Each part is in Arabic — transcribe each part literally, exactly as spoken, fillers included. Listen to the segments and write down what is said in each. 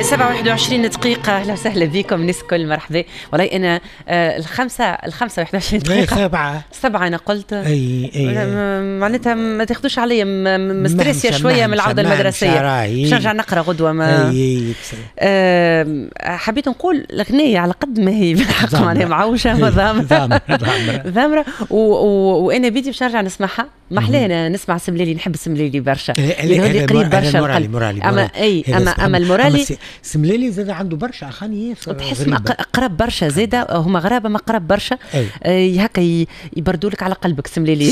سبعة واحد وعشرين دقيقة. أهلا وسهلا بكم ناس الكل، مرحبا. والله أنا آه الخمسة الخمسة واحد وعشرين دقيقة سبعة سبعة أنا قلت أي أي معناتها ما تاخدوش عليا مستريسيا شوية من العودة المدرسية، باش نرجع نقرأ غدوة. ما أي آه حبيت نقول الأغنية على قد ما هي بالحق معناها معوشة وضامرة ضامرة وأنا بيدي باش نرجع نسمعها. محلاه أنا نسمع سمليلي، نحب سمليلي برشا، هذه قريب برشا مورالي مورالي أما أي أما أما المورالي سمليلي زاد عنده برشا أغاني تحس قرب برشا زاده، هما غرابة ما قرب برشا آه هكا يبردوا لك على قلبك سمليلي.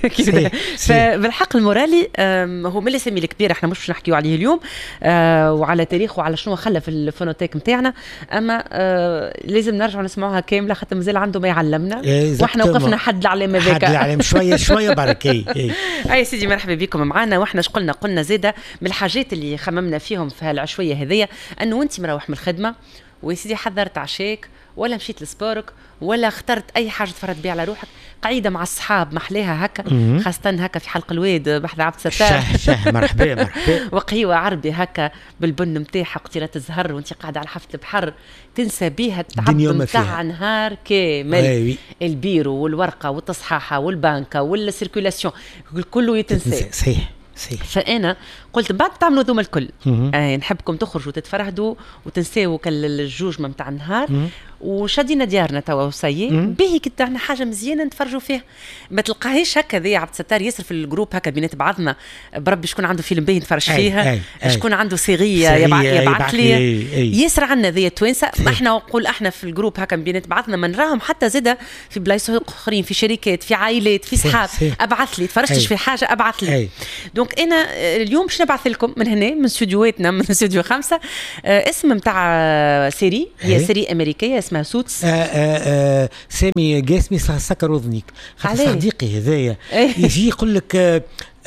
فبالحق المورالي هو من الاسامي الكبيرة، احنا مش نحكيو عليه اليوم آه وعلى تاريخه وعلى شنو خلى في الفونوتيك نتاعنا، اما آه لازم نرجع نسمعوها كاملة خاطر مازال عنده ما يعلمنا واحنا وقفنا حد العلامة ذاك حد العلامة شوية شوية بركي. اي سيدي مرحبا بكم معنا. واحنا شقلنا قلنا زاده من الحاجات اللي خممنا فيهم في هالعشويه هذيا انه وانت مروح من الخدمه ويا سيدي حضرت عشاك ولا مشيت لسبورك ولا اخترت اي حاجه تفرد بها على روحك، قاعده مع الصحاب محليها هكا، خاصه هكا في حلق الواد بحذا عبد الستار شه شه مرحبا مرحبا وقهيوه عربي هكا بالبن نتاعها قطيره الزهر وانت قاعده على حافه البحر تنسى بيها التعب نتاع نهار كامل. البيرو والورقه والتصحاحه والبنكه والسيركولاسيون كله يتنسى. صحيح صحيح. فانا قلت بعد تعملوا ذوما الكل آه نحبكم تخرجوا وتتفرهدوا وتنساوا كالجوج متاع النهار وشدينا ديارنا توا وسيي باهي كنت عندنا حاجه مزيانه نتفرجوا فيها. ما تلقاهيش هكا ذي عبد الستار ياسر في الجروب هكا بينات بعضنا، بربي شكون عنده فيلم باهي نتفرج فيها، أي أي شكون أي عنده سيريه يبعث يبعث لي ياسر عنا ذي توانسه. احنا نقول احنا في الجروب هكا بينات بعضنا ما نراهم حتى زاده في بلايص اخرين، في شركات، في عائلات، في صحاب، ابعث لي تفرجتش في حاجه ابعث لي. دونك انا اليوم باش نبعث لكم من هنا من استوديوهاتنا من استوديو خمسة آه اسم متاع سيري، هي سيري امريكيه اسمها سوتس. آه آه آه سامي قاسمي سكر اذنيك صديقي هذايا يجي يقول لك آه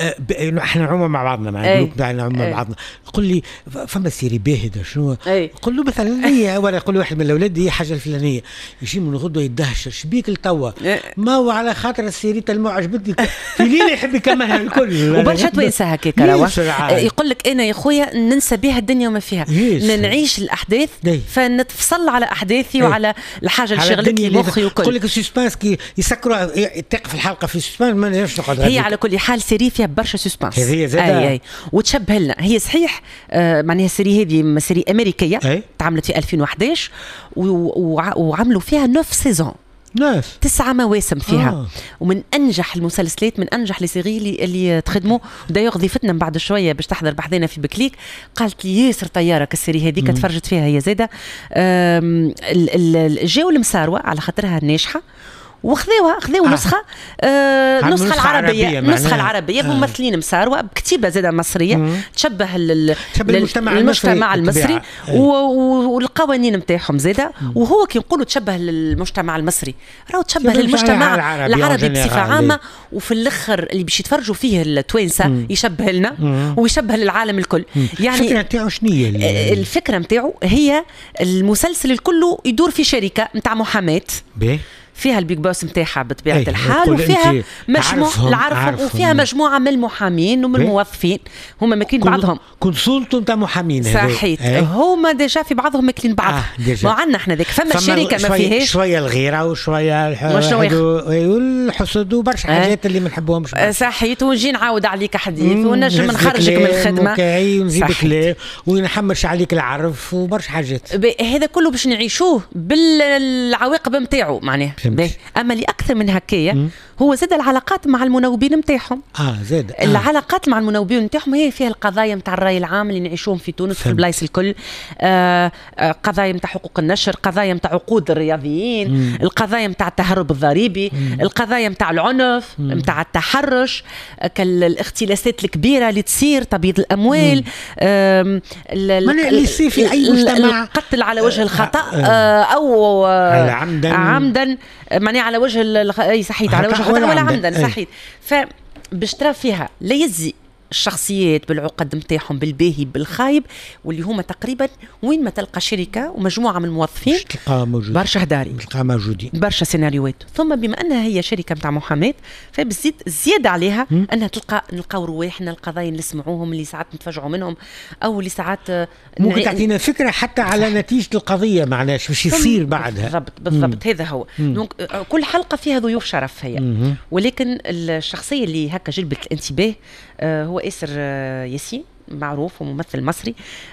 آه احنا نعوم مع بعضنا مع الجروب تاعنا نعوم مع بعضنا، يقول لي فما سيري باهده شنو؟ يقول له مثلا هي ولا يقول له واحد من الاولاد هي حاجه الفلانيه، يجي من غدوه يدهش شبيك لتوا ما هو على خاطر السيري تلمو عجبتني في ليله يحب يكملها الكل وبرشا توانسه هكاك راهو يقول لك انا يا خويا ننسى بها الدنيا وما فيها، نعيش الاحداث فنتفصل على احداثي وعلى الحاجه اللي شغلتني مخي وكل. يقول لك السسبانس كي يسكروا تقف الحلقه في السسبانس ما نعرفش نقعد. هي على كل حال سيري فيها برشا سسبانس هذه زادة أي أي. وتشبه لنا هي صحيح آه معناها السيري هذه سيري أمريكية أي. تعملت في ألفين وأحد عشر وعملوا فيها نوف سيزون ناس تسعة مواسم فيها آه. ومن أنجح المسلسلات من أنجح السيري اللي, اللي تخدموا. دايوغ ضيفتنا من بعد شوية باش تحضر بحذنا في بكليك قالت لي ياسر طيارة كالسيري هذيك تفرجت فيها هي زادة جاو المساروة على خاطرها ناجحة وخذوها خذوا نسخه آه نسخه العربيه النسخه العربيه بممثلين آه. مساروه بكتيبه زاده مصريه مم. تشبه المجتمع المجتمع المصري, المصري والقوانين نتاعهم زاده، وهو كي نقولوا تشبه للمجتمع المصري راهو تشبه للمجتمع العربي, العربي بصفه عامه، وفي الاخر اللي باش يتفرجوا فيه التوانسه يشبه لنا مم. ويشبه للعالم الكل. يعني الفكره نتاعو شنو هي؟ الفكره نتاعو هي المسلسل الكل يدور في شركه نتاع محاماه فيها البيج بوس نتاعها بطبيعه الحال وفيها مجموعه العرفهم وفيها مجموعه من المحامين ومن الموظفين هما ماكلين بعضهم كونسولتو نتاع محامين صحيح هما ديجا في بعضهم ماكلين بعض آه ما عندنا احنا ذاك فما شركه ما فيهاش شويه الغيره وشويه والحسد وبرشا حاجات اللي ما نحبوهمش صحيح ونجي نعاود عليك حديث ونجم نخرجك من الخدمه ونزيدك ليه ونحمرش عليك العرف وبرشا حاجات. هذا كله باش نعيشوه بالعواقب نتاعو معناها. اما اللي اكثر من هكايا هو زاد العلاقات مع المنوبين نتاعهم. اه زاد آه. العلاقات مع المنوبين نتاعهم هي فيها القضايا نتاع الراي العام اللي نعيشوهم في تونس في البلايص الكل، آه آه قضايا نتاع حقوق النشر، قضايا نتاع عقود الرياضيين، مم. القضايا نتاع التهرب الضريبي، مم. القضايا نتاع العنف، نتاع التحرش، كالاختلاسات الكبيره اللي تصير، تبييض الاموال، آه اللي يصير في اي مجتمع، القتل على وجه الخطا آه او آه عمدا عمدا معني على وجه اي صحيت على وجه الخطا ولا عمدا صحيت. فباش ترى فيها لا يزي الشخصيات بالعقد نتاعهم بالباهي بالخايب، واللي هما تقريبا وين ما تلقى شركه ومجموعه من الموظفين تلقى موجود برشا هداري، تلقى موجودين برشا سيناريوهات. ثم بما انها هي شركه نتاع محاماه فبزيد زياده عليها م? انها تلقى نلقاو رواحنا القضايا اللي نسمعوهم اللي ساعات نتفاجئوا منهم او اللي ساعات ممكن تعطينا فكره حتى على نتيجه القضيه معناها باش يصير بعدها. بالضبط بالضبط هذا هو. دونك كل حلقه فيها ضيوف شرف هي م- ولكن الشخصيه اللي هكا جلبت الانتباه هو ياسر ياسين، معروف وممثل مصري.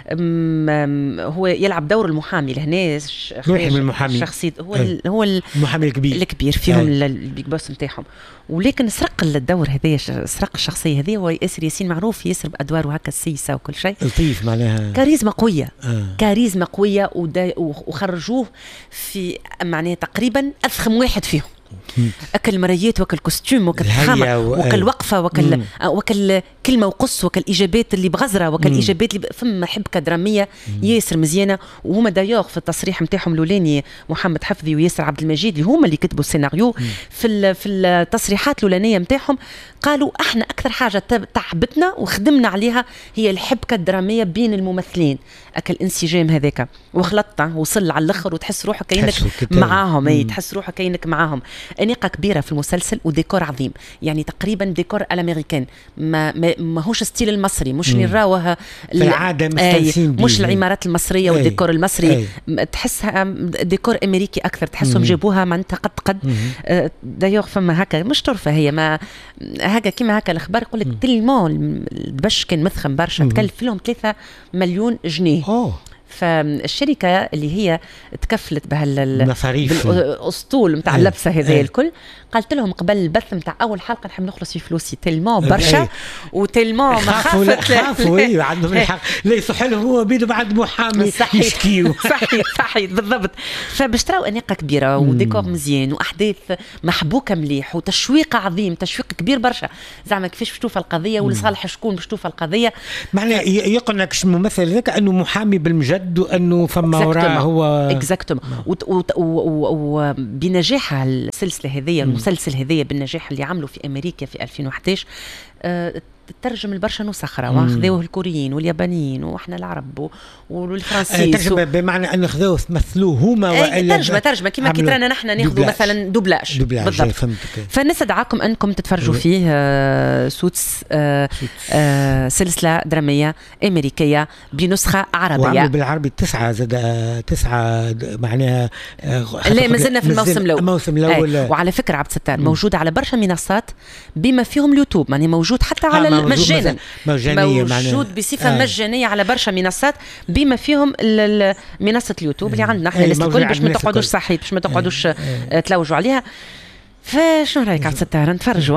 هو يلعب دور المحامي لهنا، المحامي شخصية هو أي. هو المحامي الكبير الكبير فيهم البيج بوس نتاعهم. ولكن سرق الدور هذايا، سرق الشخصيه هذه. هو ياسر ياسين معروف ياسر بادواره هكا السيسه وكل شيء، لطيف معناها كاريزما قويه آه. كاريزما قويه وخرجوه في معناها تقريبا اضخم واحد فيهم. اكل مرايات وكل كوستيم وكل خامه وكل وقفه وكل وكل كلمه وقص وكل اجابات اللي بغزره وكل مم. اجابات اللي فما حبكه دراميه مم. ياسر مزيانه. وهما دايوغ في التصريح نتاعهم الاولاني محمد حفظي وياسر عبد المجيد اللي هما اللي كتبوا السيناريو مم. في في التصريحات الاولانيه نتاعهم قالوا احنا اكثر حاجه تعبتنا وخدمنا عليها هي الحبكه الدراميه بين الممثلين، اكل انسجام هذاك وخلطه وصل على الاخر وتحس روحك كانك معاهم. اي تحس روحك كانك معاهم. اناقه كبيره في المسلسل وديكور عظيم، يعني تقريبا ديكور الامريكان ما ما ماهوش ستيل المصري، مش اللي راوها في العاده مستانسين مش العمارات المصريه أي. والديكور المصري أي. تحسها ديكور امريكي اكثر، تحسهم جابوها معناتها قد قد دايوغ فما هكا مش طرفه هي ما هكا كيما هكا الاخبار يقول لك تلمون الدبش كان مثخم برشا، تكلف لهم ثلاثة مليون جنيه. أوه. فالشركه اللي هي تكفلت بهالمصاريف الاسطول نتاع اللبسه هذه الكل قالت لهم قبل البث نتاع اول حلقه نحب نخلص في فلوسي تلمون برشا وتلمون ما خافوا خافوا اي عندهم الحق لا يصح لهم هو بيدو بعد محامي يشكيو. صحيح صحيح بالضبط. فباش تراو اناقه كبيره وديكور مزيان واحداث محبوكه مليح وتشويق عظيم، تشويق كبير برشا زعما كيفاش باش توفى القضيه ولصالح شكون باش توفى القضيه. معناها يقنعك الممثل هذاك انه محامي بالمجد وانه فما وراه هو اكزاكتوم. وبنجاحها السلسله هذه المسلسل هذية بالنجاح اللي عملوا في أمريكا في ألفين وإحداش أه ترجم البرشا نسخ أخرى واخذوه الكوريين واليابانيين وإحنا العرب والفرنسيين. ترجمة بمعنى أن خذوه مثلوه هما وإلا ترجمة ترجمة كما كترانا نحن ناخذوا مثلا دوبلاج بالضبط. فنستدعاكم أنكم تتفرجوا فيه آه سوتس آه آه سلسلة درامية أمريكية بنسخة عربية وعملوا بالعربي تسعة زاد تسعة معناها آه لا ما زلنا في الموسم الأول. الموسم الأول وعلى فكرة عبد الستار موجود على برشا منصات بما فيهم اليوتيوب، يعني موجود حتى على مجانا موجود بصفه آه. مجانيه على برشا منصات بما فيهم منصه اليوتيوب اللي عندنا احنا الناس الكل باش ما تقعدوش صحيت باش ما تقعدوش آه. تلوجوا عليها. فشنو رايك عبد الستار نتفرجوا؟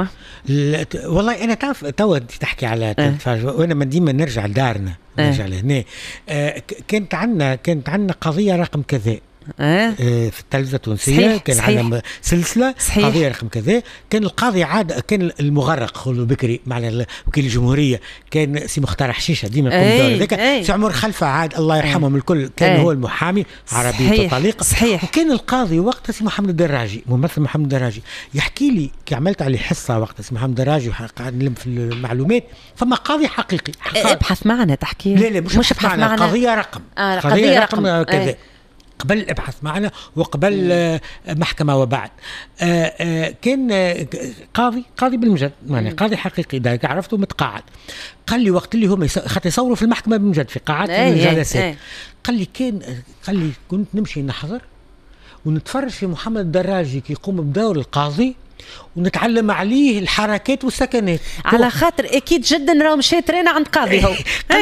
والله انا تعرف توا تحكي على تتفرجوا وانا ما ديما نرجع لدارنا نرجع آه. لهنا آه كانت عندنا كانت عندنا قضيه رقم كذا آه. في التلفزة التونسية كان عندنا سلسلة صحيح. قضية رقم كذا كان القاضي عاد كان المغرق خلو بكري معنا وكيل الجمهورية كان سي مختار حشيشة ديما يقوم بدور هذاك سي عمر خلفة عاد الله يرحمهم أي. الكل كان أي. هو المحامي عربي وطليقة صحيح. وكان القاضي وقتها سي محمد الدراجي ممثل محمد الدراجي يحكي لي كي عملت عليه حصة وقتها سي محمد الدراجي وقاعد نلم في المعلومات فما قاضي حقيقي ابحث معنا تحكي لا لا مش, مش ابحث معنا, معنا. قضية رقم آه قضية رقم, رقم كذا قبل ابحث معنا وقبل آه محكمة وبعد آه آه كان آه قاضي قاضي بالمجد يعني قاضي حقيقي ده عرفته متقاعد قال لي وقت اللي هم خاطر يصوروا في المحكمة بالمجد في قاعات الجلسات قال لي كان قال لي كنت نمشي نحضر ونتفرج في محمد الدراجي كي يقوم بدور القاضي ونتعلم عليه الحركات والسكنات على خاطر اكيد جدا راهو مشى ترينا عند قاضي هو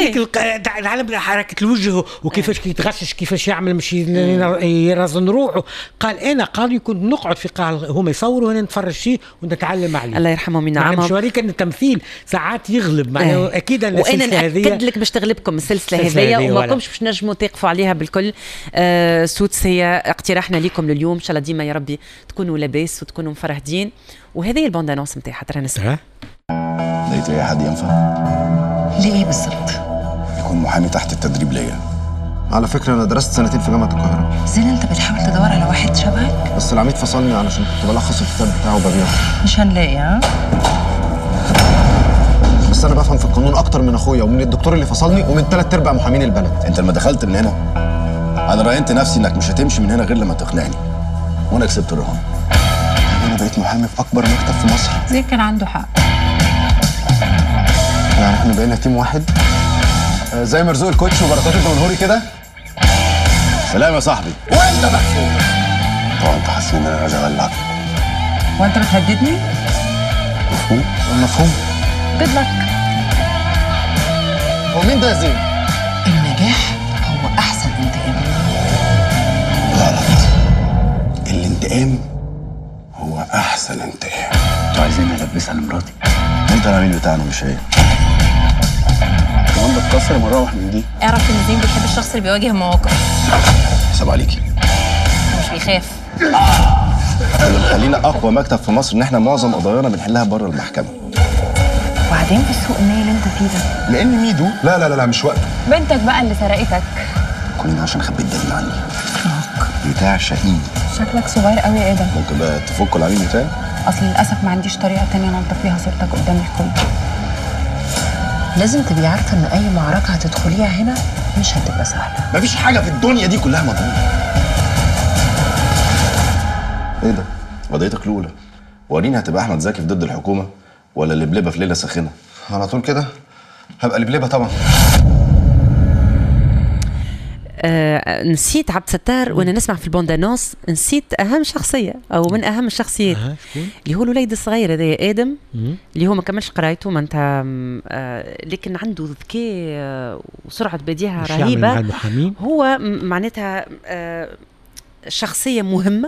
تعلم حركه الوجه وكيفاش يتغشش كيفاش يعمل مش يرزن روحه. قال انا قاضي كنت نقعد في قاعه هما يصوروا وانا نتفرج فيه ونتعلم عليه. الله يرحمه من نعمه. مش وريك ان التمثيل ساعات يغلب معناه اكيد وانا ناكد لك باش تغلبكم السلسله هذيا وما كنتش باش نجموا تقفوا عليها بالكل. آه سوتس هي اقتراحنا لكم لليوم ان شاء الله ديما يا ربي تكونوا لاباس وتكونوا مفرهدين. وهذه البوند انونس نتاعها ترى نسمع. لقيت اي حد ينفع؟ ليه بالضبط؟ يكون محامي تحت التدريب ليا. على فكره انا درست سنتين في جامعه القاهره. زين انت بتحاول تدور على واحد شبهك؟ بس العميد فصلني علشان كنت بلخص الكتاب بتاعه وببيعه. مش هنلاقي ها؟ بس بس انا بفهم في القانون اكتر من اخويا ومن الدكتور اللي فصلني ومن ثلاث ارباع محامين البلد. انت لما دخلت من هنا انا راينت نفسي انك مش هتمشي من هنا غير لما تقنعني، وانا كسبت الرهان. انا بقيت محامي في اكبر مكتب في مصر. زي كان عنده حق. يعني احنا بقينا تيم واحد زي مرزوق الكوتش وبركات الجمهوري كده. سلام يا صاحبي. وانت محسوب. طبعا انت حاسس ان انا عايز اغلعك. وانت بتهددني؟ مفهوم؟ مفهوم. جود لك. هو مين ده يا زين؟ النجاح هو احسن انتقام. غلط. الانتقام هو احسن انتقام. انتوا عايزين نلبسها لمراتي؟ انت العميل بتاعنا مش هي. كمان بتكسر مراوح من دي. اعرف ان زين بيحب الشخص اللي بيواجه مواقف. حساب عليكي. مش بيخاف. اللي مخلينا اقوى مكتب في مصر ان احنا معظم قضايانا بنحلها بره المحكمه. وبعدين في السوق النية اللي انت فيه ده، لان ميدو لا لا لا لا مش وقته. بنتك بقى اللي سرقتك. كل ده عشان خبيت دليل عني. بتاع شقيق. شكلك صغير قوي يا ادم. ممكن بقى تفكوا العميل بتاعي؟ اصل للاسف ما عنديش طريقه تانية انضف فيها صورتك قدام الكل. لازم تبقي عارفه ان اي معركه هتدخليها هنا مش هتبقى سهله. مفيش حاجه في الدنيا دي كلها مضمونه. ايه ده؟ قضيتك الاولى. وريني هتبقى احمد زكي في ضد الحكومه ولا لبلبه في ليله ساخنه؟ على طول كده هبقى لبلبه طبعا. آه نسيت عبد الستار وانا نسمع في البوندانوس، نسيت اهم شخصيه او من اهم الشخصيات أه. اللي هو الوليد الصغير هذا ادم اللي هو ما كملش قرايته ما انت آه لكن عنده ذكاء آه وسرعه بديهه رهيبه. مع المحامين هو معناتها آه شخصيه مهمه.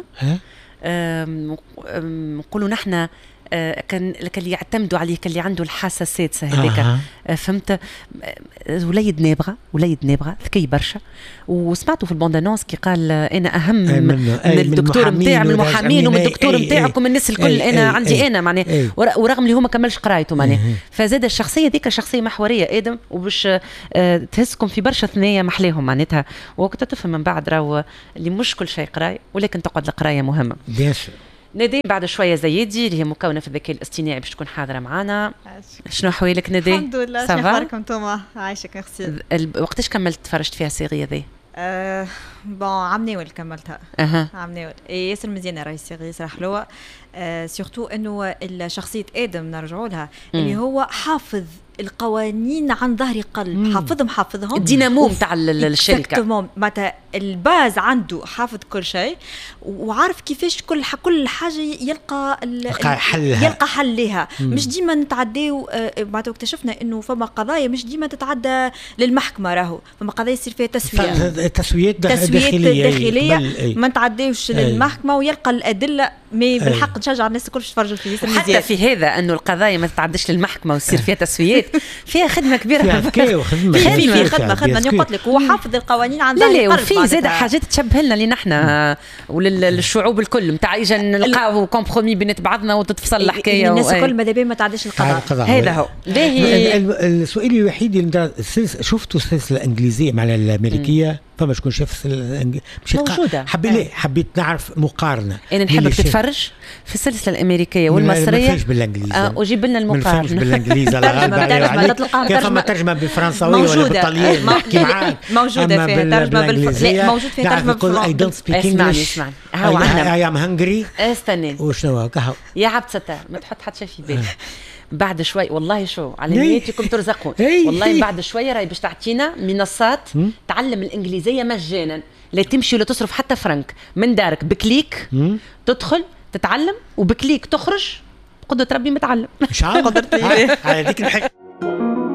نقولوا نحن آه كان اللي يعتمدوا عليه كان اللي عنده الحاسه السادسه هذيك. آه. آه فهمت. آه وليد نابغه وليد نابغه ذكي برشا. وسمعته في البوندانوس كي قال آه انا اهم من, من الدكتور نتاعي من المحامين ومن الدكتور نتاعكم الناس الكل اي انا اي عندي اي انا معناه ورغم اللي هو ما كملش قرايته معناه. فزاد الشخصيه ذيك شخصيه محوريه ادم وباش آه تهزكم في برشا ثنايا محليهم معناتها. وقت تفهم من بعد راهو اللي مش كل شيء قراي ولكن تقعد القرايه مهمه. بيش. ندى بعد شويه زيادي اللي هي مكونه في الذكاء الاصطناعي باش تكون حاضره معنا. شنو احوالك ندى؟ الحمد لله. شنو اخباركم انتوما؟ عايشك ميرسي. وقتاش كملت تفرجت فيها السيري هذه؟ أه بون عام ناول كملتها. اها عام ناول ياسر مزيانه راهي السيري ياسر حلوه. أه سورتو انه شخصيه ادم نرجعوا لها اللي هو حافظ القوانين عن ظهر قلب. مم. حافظهم حافظهم الدينامو نتاع الشركه معناتها الباز عنده حافظ كل شيء وعارف كيفاش كل كل حاجه يلقى حلها. يلقى حل لها. مش ديما نتعداو معناتها اكتشفنا انه فما قضايا مش ديما تتعدى للمحكمه. راهو فما قضايا يصير فيها تسويه تسويات داخليه, داخلية ما نتعداوش للمحكمه ويلقى الادله. مي بالحق نشجع الناس الكل يتفرجوا فيه حتى في هذا انه القضايا ما تتعداش للمحكمه ويصير فيها تسويات فيها خدمه كبيره. فيها ذكاء وخدمه في في خدمه خدمه انا قلت لك هو حافظ القوانين عن ظهر قلب. وفي زاد حاجات تشبه لنا اللي نحن وللشعوب الكل نتاع اجا نلقاو كومبرومي بين بعضنا وتتفصل الحكايه. الناس الكل ماذا بين ما تعداش القضاء. هذا هو. السؤال الوحيد اللي شفتوا السلسله الانجليزيه مع الامريكيه فما شكون شاف موجوده. حبيت حبيت نعرف مقارنه. انا نحبك تتفرج في السلسله الامريكيه والمصريه. ما فيش بالانجليزي. اه وجيب لنا المقارنه. ما فيش بالانجليزي على غالبا. كيف ما ترجمه بالفرنساويه ولا بالطلياني نحكي معاك. موجوده فيها ترجمه بالانجليزيه. لا موجود فيها ترجمه بالفرنساويه. اسمعني اسمعني هاو عندنا اي ام هنجري. استنى وشنو هكا يا عبد ستار ما تحط حتى شيء في بالك. بعد شوي والله شو على نيتكم ترزقون. والله بعد شويه راهي باش تعطينا منصات تعلم الانجليزيه مجانا. لا تمشي ولا تصرف حتى فرنك من دارك بكليك تدخل تتعلم وبكليك تخرج. قدرة ربي متعلم. مش عارف قدرتي هذيك الحكايه.